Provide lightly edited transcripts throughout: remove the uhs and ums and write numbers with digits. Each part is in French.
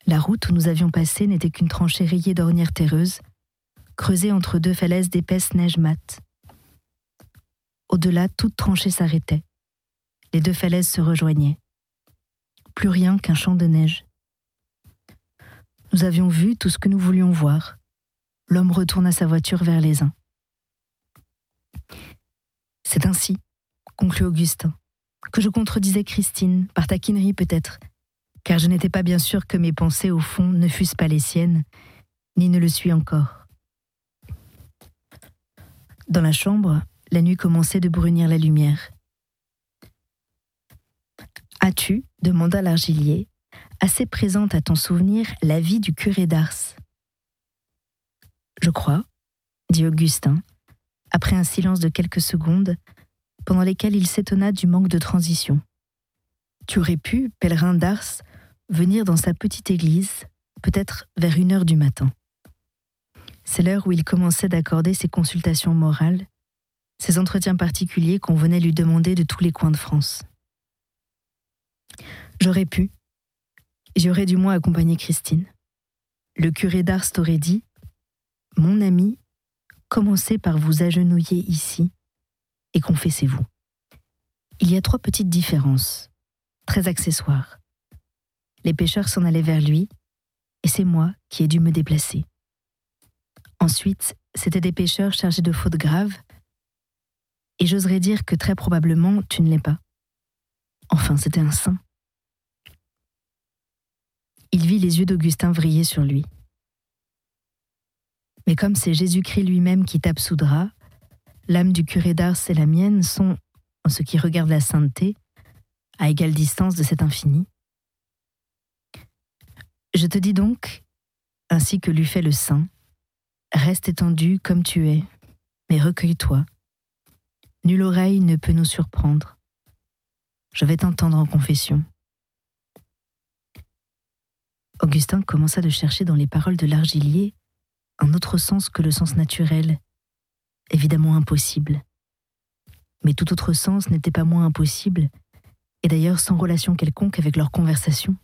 La route où nous avions passé n'était qu'une tranchée rayée d'ornières terreuses, creusée entre deux falaises d'épaisse neige mate. Au-delà, toute tranchée s'arrêtait. Les deux falaises se rejoignaient. Plus rien qu'un champ de neige. Nous avions vu tout ce que nous voulions voir. L'homme retourna sa voiture vers les uns. C'est ainsi, conclut Augustin, que je contredisais Christine, par taquinerie peut-être, car je n'étais pas bien sûr que mes pensées, au fond, ne fussent pas les siennes, ni ne le suis encore. Dans la chambre, la nuit commençait de brunir la lumière. « As-tu, demanda l'argilier, assez présente à ton souvenir la vie du curé d'Ars ?» « Je crois, dit Augustin, après un silence de quelques secondes, pendant lesquelles il s'étonna du manque de transition. Tu aurais pu, pèlerin d'Ars, venir dans sa petite église, peut-être vers 1h du matin. C'est l'heure où il commençait d'accorder ses consultations morales, ses entretiens particuliers qu'on venait lui demander de tous les coins de France. J'aurais pu, j'y aurais du moins accompagné Christine. Le curé d'Ars t'aurait dit « Mon ami, commencez par vous agenouiller ici et confessez-vous. » Il y a 3 petites différences, très accessoires. Les pécheurs s'en allaient vers lui, et c'est moi qui ai dû me déplacer. Ensuite, c'étaient des pécheurs chargés de fautes graves, et j'oserais dire que très probablement tu ne l'es pas. Enfin, c'était un saint. Il vit les yeux d'Augustin vriller sur lui. Mais comme c'est Jésus-Christ lui-même qui t'absoudra, l'âme du curé d'Ars et la mienne sont, en ce qui regarde la sainteté, à égale distance de cet infini. Je te dis donc, ainsi que l'eût fait le saint, reste étendu comme tu es, mais recueille-toi. Nulle oreille ne peut nous surprendre. Je vais t'entendre en confession. Augustin commença de chercher dans les paroles de l'argilier un autre sens que le sens naturel, évidemment impossible. Mais tout autre sens n'était pas moins impossible, et d'ailleurs sans relation quelconque avec leur conversation.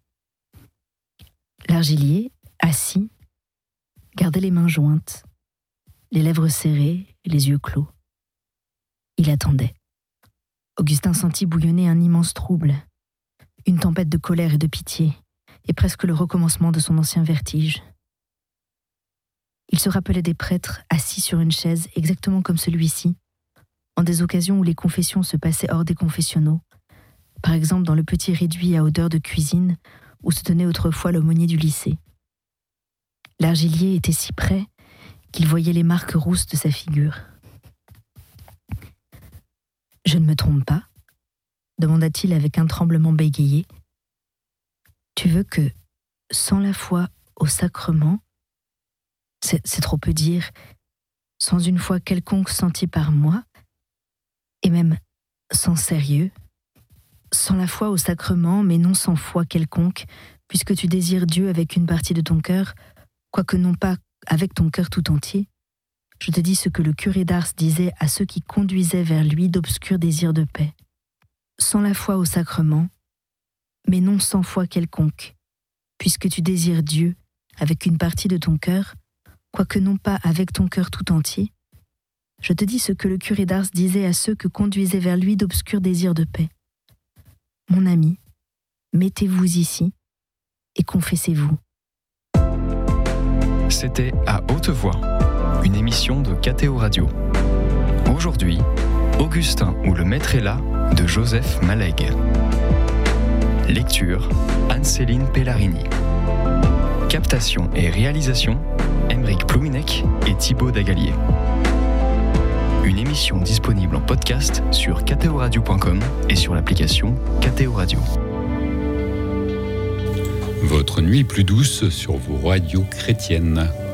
L'argilier, assis, gardait les mains jointes, les lèvres serrées et les yeux clos. Il attendait. Augustin sentit bouillonner un immense trouble, une tempête de colère et de pitié, et presque le recommencement de son ancien vertige. Il se rappelait des prêtres assis sur une chaise exactement comme celui-ci, en des occasions où les confessions se passaient hors des confessionnaux, par exemple dans le petit réduit à odeur de cuisine où se tenait autrefois l'aumônier du lycée. L'argilier était si près qu'il voyait les marques rousses de sa figure. « Je ne me trompe pas ?» demanda-t-il avec un tremblement bégayé. « Tu veux que, sans la foi au sacrement, c'est trop peu dire, sans une foi quelconque sentie par moi, et même sans sérieux, sans la foi au sacrement, mais non sans foi quelconque, puisque tu désires Dieu avec une partie de ton cœur, quoique non pas avec ton cœur tout entier, je te dis ce que le curé d'Ars disait à ceux qui conduisaient vers lui d'obscurs désirs de paix. Sans la foi au sacrement, mais non sans foi quelconque, puisque tu désires Dieu avec une partie de ton cœur, quoique non pas avec ton cœur tout entier, je te dis ce que le curé d'Ars disait à ceux que conduisaient vers lui d'obscurs désirs de paix. Mon ami, mettez-vous ici et confessez-vous. C'était À Haute Voix, une émission de KTO Radio. Aujourd'hui, Augustin ou le maître est là de Joseph Malègue. Lecture, Anne-Céline Pellarini. Captation et réalisation, Aymeric Plouinec et Thibaut Dagalier. Une émission disponible en podcast sur ktoradio.com et sur l'application KTO Radio. Votre nuit plus douce sur vos radios chrétiennes.